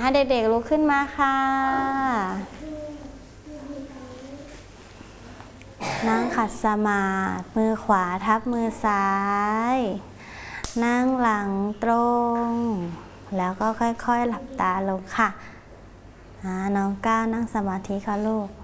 ให้เด็กๆลุกขึ้นมาค่ะนั่งขัดสมาธิมือขวาทับมือซ้ายนั่งหลังตรงแล้วก็ค่อยๆหลับตาลงค่ะน้องก้าวนั่งสมาธิค่ะลูก